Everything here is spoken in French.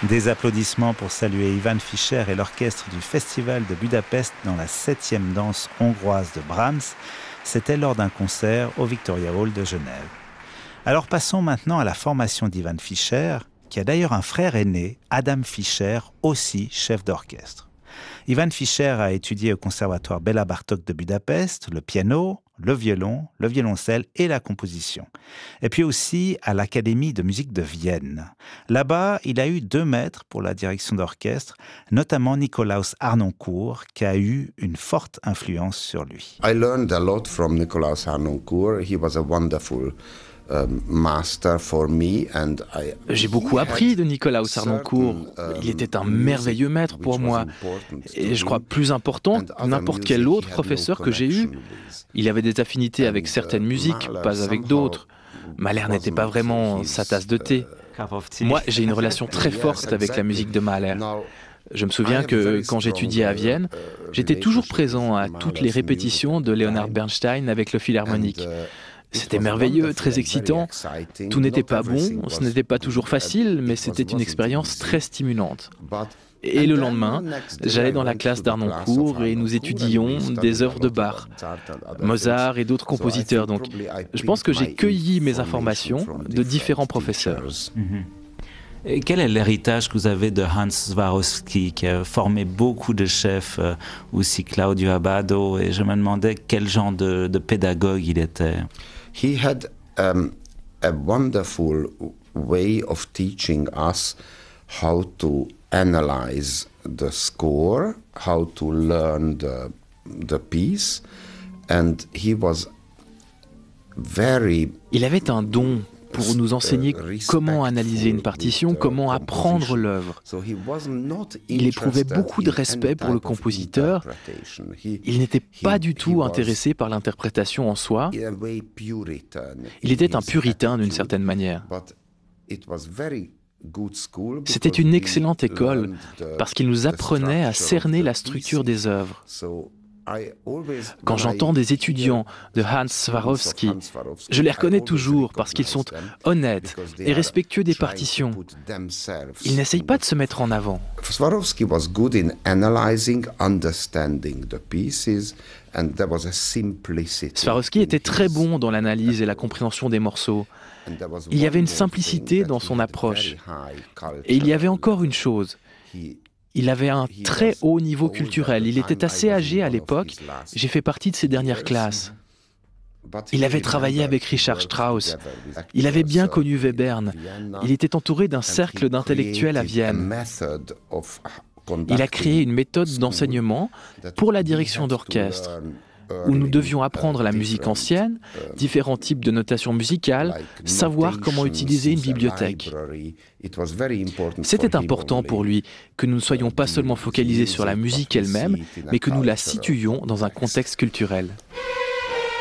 Des applaudissements pour saluer Ivan Fischer et l'orchestre du Festival de Budapest dans la 7e danse hongroise de Brahms. C'était lors d'un concert au Victoria Hall de Genève. Alors passons maintenant à la formation d'Ivan Fischer, qui a d'ailleurs un frère aîné, Adam Fischer, aussi chef d'orchestre. Ivan Fischer a étudié au conservatoire Béla Bartók de Budapest, le piano, le violon, le violoncelle et la composition. Et puis aussi à l'Académie de musique de Vienne. Là-bas, il a eu 2 maîtres pour la direction d'orchestre, notamment Nikolaus Harnoncourt, qui a eu une forte influence sur lui. I learned a lot from Nikolaus Harnoncourt. He was a wonderful master for me and J'ai beaucoup appris de Nikolaus Harnoncourt. Il était un merveilleux maître pour moi. Et je crois plus important que n'importe quel autre professeur que j'ai eu. Il avait des affinités avec certaines musiques, pas avec d'autres. Mahler n'était pas vraiment sa tasse de thé. Moi, j'ai une relation très forte avec la musique de Mahler. Je me souviens que quand j'étudiais à Vienne, j'étais toujours présent à toutes les répétitions de Leonard Bernstein avec le Philharmonique. C'était merveilleux, très excitant. Tout n'était pas bon, ce n'était pas toujours facile, mais c'était une expérience très stimulante. Et le lendemain, j'allais dans la classe d'Harnoncourt et nous étudions des œuvres de Bach, Mozart et d'autres compositeurs. Donc, je pense que j'ai cueilli mes informations de différents professeurs. Et quel est l'héritage que vous avez de Hans Swarowski, qui a formé beaucoup de chefs, aussi Claudio Abbado, et je me demandais quel genre de pédagogue il était. he had a wonderful way of teaching us how to analyze the score, how to learn the piece, and he was very... Il avait un don pour nous enseigner comment analyser une partition, comment apprendre l'œuvre. Il éprouvait beaucoup de respect pour le compositeur. Il n'était pas du tout intéressé par l'interprétation en soi. Il était un puritain d'une certaine manière. C'était une excellente école parce qu'il nous apprenait à cerner la structure des œuvres. Quand j'entends des étudiants de Hans Swarowski, je les reconnais toujours parce qu'ils sont honnêtes et respectueux des partitions. Ils n'essayent pas de se mettre en avant. Swarowski was good in analyzing, understanding the pieces, and there was a simplicity. Swarowski était très bon dans l'analyse et la compréhension des morceaux. Il y avait une simplicité dans son approche. Et il y avait encore une chose. Il avait un très haut niveau culturel. Il était assez âgé à l'époque. J'ai fait partie de ses dernières classes. Il avait travaillé avec Richard Strauss. Il avait bien connu Webern. Il était entouré d'un cercle d'intellectuels à Vienne. Il a créé une méthode d'enseignement pour la direction d'orchestre, où nous devions apprendre la musique ancienne, différents types de notation musicale, savoir comment utiliser une bibliothèque. C'était important pour lui que nous ne soyons pas seulement focalisés sur la musique elle-même, mais que nous la situions dans un contexte culturel.